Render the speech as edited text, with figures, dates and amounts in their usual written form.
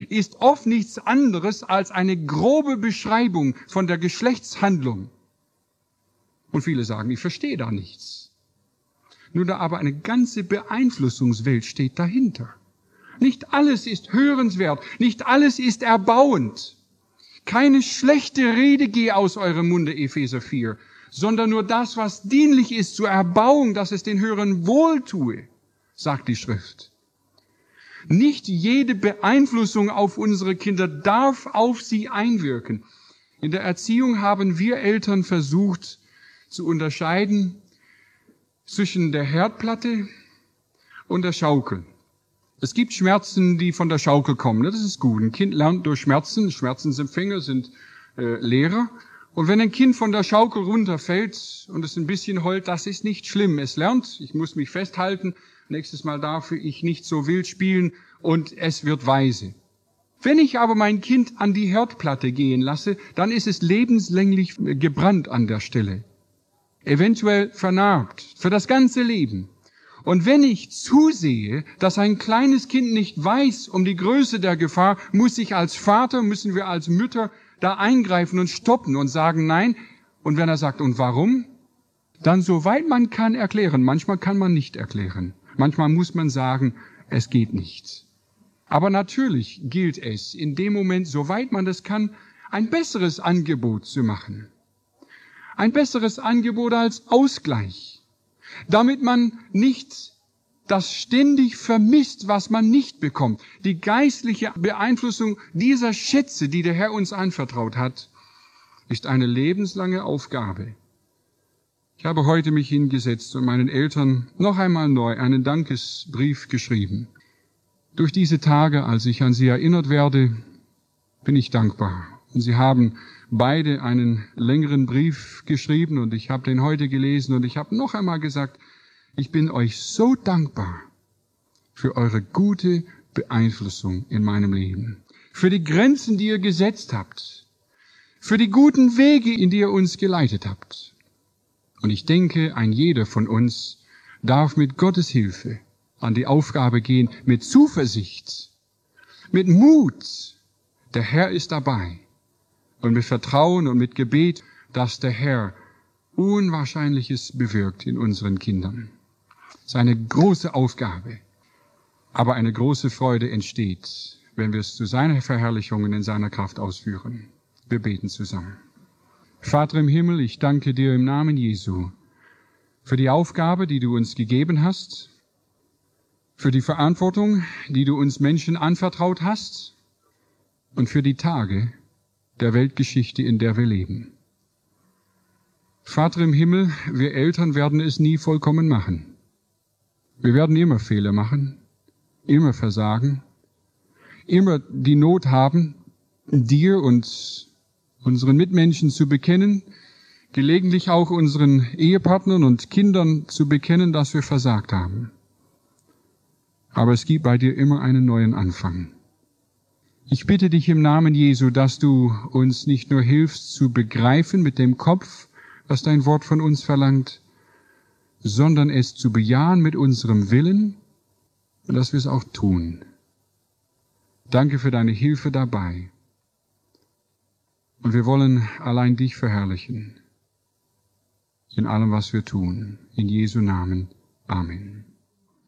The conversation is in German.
ist oft nichts anderes als eine grobe Beschreibung von der Geschlechtshandlung. Und viele sagen, ich verstehe da nichts. Nur da aber eine ganze Beeinflussungswelt steht dahinter. Nicht alles ist hörenswert, nicht alles ist erbauend. Keine schlechte Rede gehe aus eurem Munde, Epheser 4, sondern nur das, was dienlich ist zur Erbauung, dass es den Hörern wohltue, sagt die Schrift. Nicht jede Beeinflussung auf unsere Kinder darf auf sie einwirken. In der Erziehung haben wir Eltern versucht zu unterscheiden zwischen der Herdplatte und der Schaukel. Es gibt Schmerzen, die von der Schaukel kommen. Das ist gut. Ein Kind lernt durch Schmerzen. Schmerzensempfänger sind Lehrer. Und wenn ein Kind von der Schaukel runterfällt und es ein bisschen heult, das ist nicht schlimm. Es lernt, ich muss mich festhalten, nächstes Mal darf ich nicht so wild spielen und es wird weise. Wenn ich aber mein Kind an die Herdplatte gehen lasse, dann ist es lebenslänglich gebrannt an der Stelle. Eventuell vernarbt für das ganze Leben. Und wenn ich zusehe, dass ein kleines Kind nicht weiß um die Größe der Gefahr, müssen wir als Mütter da eingreifen und stoppen und sagen nein. Und wenn er sagt, und warum? Dann soweit man kann erklären. Manchmal kann man nicht erklären. Manchmal muss man sagen, es geht nicht. Aber natürlich gilt es, in dem Moment, soweit man das kann, ein besseres Angebot zu machen. Ein besseres Angebot als Ausgleich. Damit man nicht das ständig vermisst, was man nicht bekommt. Die geistliche Beeinflussung dieser Schätze, die der Herr uns anvertraut hat, ist eine lebenslange Aufgabe. Ich habe heute mich hingesetzt und meinen Eltern noch einmal neu einen Dankesbrief geschrieben. Durch diese Tage, als ich an sie erinnert werde, bin ich dankbar. Und sie haben beide einen längeren Brief geschrieben und ich habe den heute gelesen und ich habe noch einmal gesagt, ich bin euch so dankbar für eure gute Beeinflussung in meinem Leben, für die Grenzen, die ihr gesetzt habt, für die guten Wege, in die ihr uns geleitet habt. Und ich denke, ein jeder von uns darf mit Gottes Hilfe an die Aufgabe gehen, mit Zuversicht, mit Mut. Der Herr ist dabei. Und mit Vertrauen und mit Gebet, dass der Herr Unwahrscheinliches bewirkt in unseren Kindern. Es ist eine große Aufgabe, aber eine große Freude entsteht, wenn wir es zu seiner Verherrlichung und in seiner Kraft ausführen. Wir beten zusammen. Vater im Himmel, ich danke dir im Namen Jesu für die Aufgabe, die du uns gegeben hast, für die Verantwortung, die du uns Menschen anvertraut hast und für die Tage der Weltgeschichte, in der wir leben. Vater im Himmel, wir Eltern werden es nie vollkommen machen. Wir werden immer Fehler machen, immer versagen, immer die Not haben, dir und unseren Mitmenschen zu bekennen, gelegentlich auch unseren Ehepartnern und Kindern zu bekennen, dass wir versagt haben. Aber es gibt bei dir immer einen neuen Anfang. Ich bitte dich im Namen Jesu, dass du uns nicht nur hilfst zu begreifen mit dem Kopf, was dein Wort von uns verlangt, sondern es zu bejahen mit unserem Willen und dass wir es auch tun. Danke für deine Hilfe dabei. Und wir wollen allein dich verherrlichen in allem, was wir tun. In Jesu Namen. Amen.